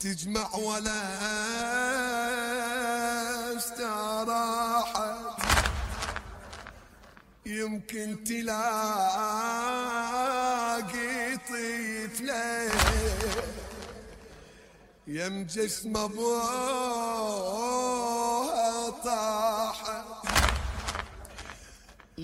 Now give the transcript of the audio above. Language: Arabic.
تجمع ولا استراحت، يمكن تلاقي طفلة يم جسم ابوها طاحت.